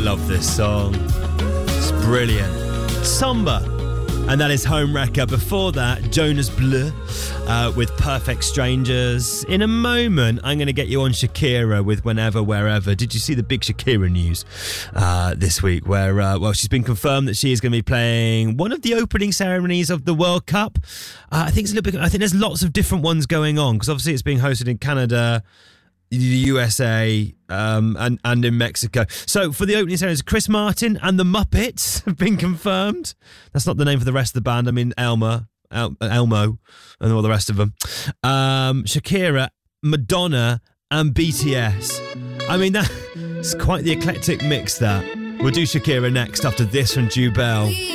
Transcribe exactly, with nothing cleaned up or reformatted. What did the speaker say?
love this song. It's brilliant. Samba. And that is Home Wrecker. Before that, Jonas Bleu uh, with Perfect Strangers. In a moment, I'm going to get you on Shakira with Whenever, Wherever. Did you see the big Shakira news uh, this week where, uh, well, she's been confirmed that she is going to be playing one of the opening ceremonies of the World Cup. Uh, I think it's a little bit, I think there's lots of different ones going on because obviously it's being hosted in Canada, the U S A, um, and, and in Mexico. So for the opening ceremonies, Chris Martin and the Muppets have been confirmed. That's not the name for the rest of the band. I mean, Elmer, El- Elmo, and all the rest of them. Um, Shakira, Madonna, and B T S. I mean, that's quite the eclectic mix, that. We'll do Shakira next after this from Jubel.